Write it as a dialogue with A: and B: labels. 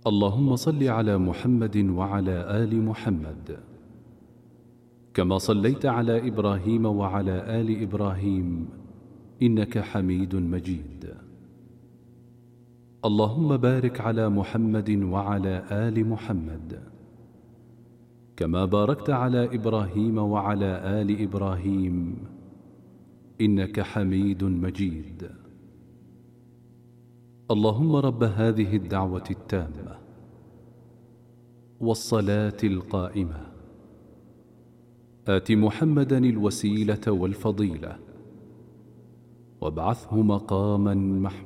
A: اللهم صل على محمد وعلى آل محمد كما صليت على إبراهيم وعلى آل إبراهيم إنك حميد مجيد. اللهم بارك على محمد وعلى آل محمد كما باركت على إبراهيم وعلى آل إبراهيم إنك حميد مجيد. اللهم رب هذه الدعوة التامة والصلاة القائمة آت محمدا الوسيلة والفضيلة وابعثه مقاما محمودا